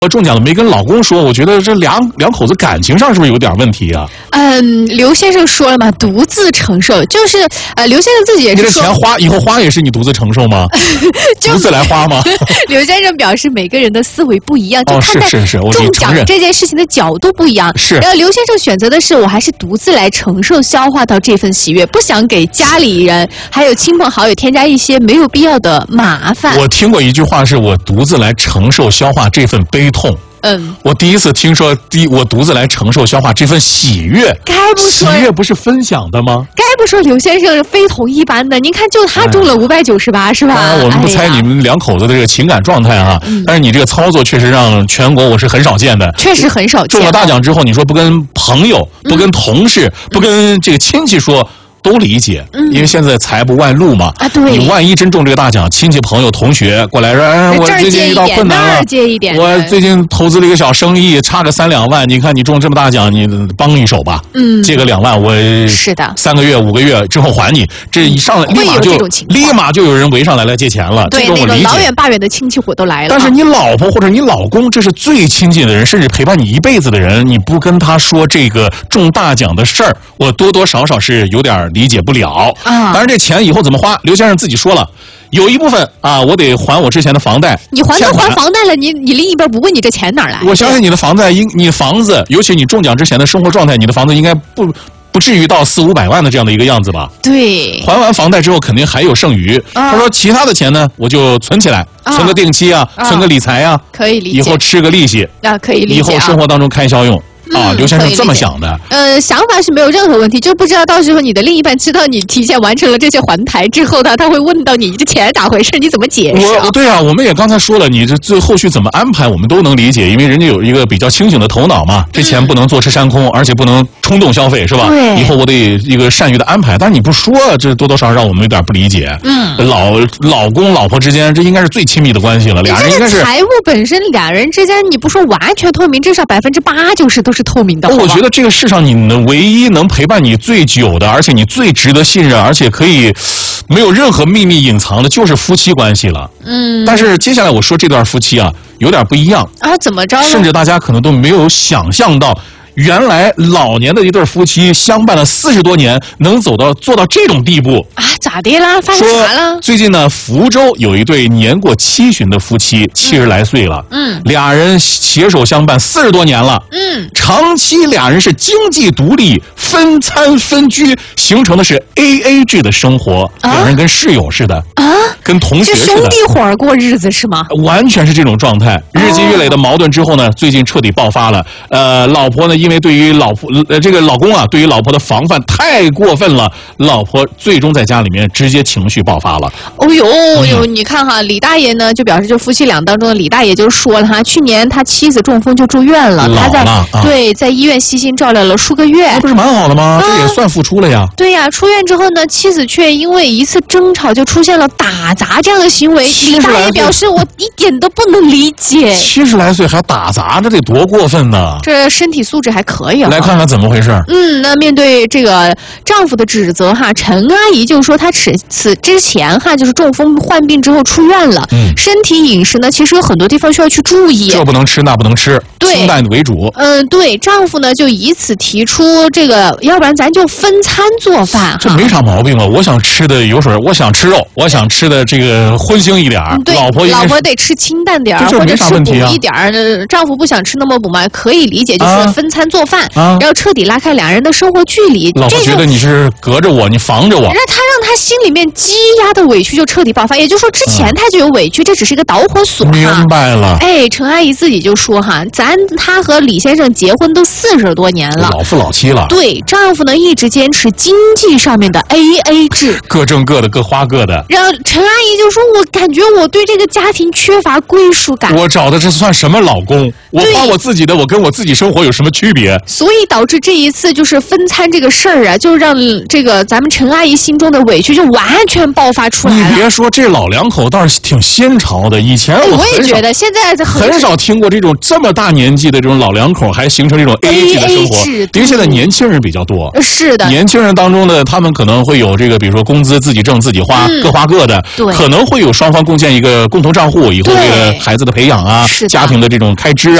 中奖了没跟老公说，我觉得这两口子感情上是不是有点问题啊？ 刘先生说了嘛，独自承受，就是刘先生自己也是说， 你这钱以后花也是你独自承受吗？独自来花吗？ 刘先生表示每个人的思维不一样，就看待中奖这件事情的角度不一样。 是， 然后刘先生选择的是，我还是独自来承受消化到这份喜悦，不想给家里人还有亲朋好友添加一些没有必要的麻烦。 我听过一句话，是我独自来承受消化这份悲痛。我第一次听说，我独自来承受消化这份喜悦。 该不说喜悦不是分享的吗？ 该不说刘先生非同一般的，您看就他中了598是吧？ 我们不猜你们两口子的这个情感状态啊，但是你这个操作确实让全国我是很少见的， 确实很少见。 中了大奖之后，你说不跟朋友、不跟同事、不跟这个亲戚说。都理解，因为现在财不外露嘛。 对， 你万一真中这个大奖，亲戚朋友同学过来说，我最近遇到困难了，我最近投资了一个小生意，差个3、2万，你看你中这么大奖，你帮一手吧。借个2万，我是的 ，3个月、5个月之后还你。这一上来立马就有人围上来借钱了。 对，那种老远大远的亲戚伙都来了。 但是你老婆或者你老公，这是最亲近的人，甚至陪伴你一辈子的人，你不跟他说这个中大奖的事儿，我多多少少是有点理解不了当然，这钱以后怎么花，刘先生自己说了，有一部分我得还我之前的房贷。 你还房贷了，你另一边不问你这钱哪儿来？ 我相信你的房贷，你房子，尤其你中奖之前的生活状态，你的房子应该不至于到400、500万的这样的一个样子吧？ 对。 还完房贷之后，肯定还有剩余。他说，其他的钱呢，我就存起来，存个定期存个理财可以理解。 以后吃个利息可以理解。 以后生活当中开销用。刘先生这么想的。 想法是没有任何问题，就不知道到时候你的另一半知道你提前完成了这些还台之后呢，他会问到你这钱咋回事，你怎么解释？ 对啊，我们也刚才说了，你这后续怎么安排，我们都能理解，因为人家有一个比较清醒的头脑嘛。这钱不能坐吃山空，而且不能冲动消费，是吧？ 对。 以后我得一个善于的安排，但是你不说，这多多少少让我们有点不理解。老公老婆之间，这应该是最亲密的关系了，俩人应该是财务本身，俩人之间你不说完全透明，至少80%-90%都是透明的。 我觉得这个世上你唯一能陪伴你最久的，而且你最值得信任，而且可以没有任何秘密隐藏的，就是夫妻关系了。但是接下来我说这段夫妻有点不一样怎么着呢？ 甚至大家可能都没有想象到，原来老年的一对夫妻相伴了40多年，能做到这种地步咋的啦？发生啥了？ 最近呢，福州有一对年过70的夫妻，70来岁了，俩人携手相伴40多年了，长期俩人是经济独立，分餐分居，形成的是 AA 制的生活，俩人跟室友似的跟同学似的， 兄弟伙过日子是吗？ 完全是这种状态。日积月累的矛盾之后呢，最近彻底爆发了。老婆呢，因为对于老公对于老婆的防范太过分了，老婆最终在家里面直接情绪爆发了。 你看李大爷呢就表示，就夫妻俩当中的李大爷就说了去年他妻子中风就住院了，他在医院悉心照料了数个月， 那不是蛮好的吗？这也算付出了呀。 对呀，出院之后呢，妻子却因为一次争吵就出现了打砸这样的行为。李大爷表示，我一点都不能理解。 70来岁还打砸，这得多过分呢？ 这身体素质还可以来看看怎么回事。 那面对这个丈夫的指责陈阿姨就说，她此之前就是中风患病之后出院了，身体饮食呢其实有很多地方需要去注意， 这不能吃那不能吃，清淡为主。 对，丈夫呢就以此提出这个，要不然咱就分餐做饭。 这没啥毛病啊，我想吃的油水，我想吃肉，我想吃的这个荤腥一点，老婆得吃清淡点， 或者吃补一点。丈夫不想吃那么补嘛，可以理解，就是分餐做饭，然后彻底拉开两人的生活距离。 老婆觉得你是隔着我，你防着我， 让他心里面积压的委屈就彻底爆发。也就是说，之前他就有委屈，这只是一个导火索。 明白了。 陈阿姨自己就说他和李先生结婚都40多年了， 老夫老妻了。 对，丈夫呢一直坚持经济上面的 AA 制， 各挣各的，各花各的。 然后陈阿姨就说：“我感觉我对这个家庭缺乏归属感。 我找的这算什么老公？我花我自己的，我跟我自己生活有什么区别？” 所以导致这一次就是分餐这个事儿就让这个咱们陈阿姨心中的委屈就完全爆发出来了。 你别说，这老两口倒是挺新潮的。以前我也觉得，现在很少听过这么大年纪的这种老两口还形成这种 AA 制的生活。因为现在年轻人比较多。 是的， 年轻人当中呢，他们可能会有这个，比如说工资自己挣自己花，各花各的， 对， 可能会有双方共建一个共同账户，以后为了孩子的培养啊、家庭的这种开支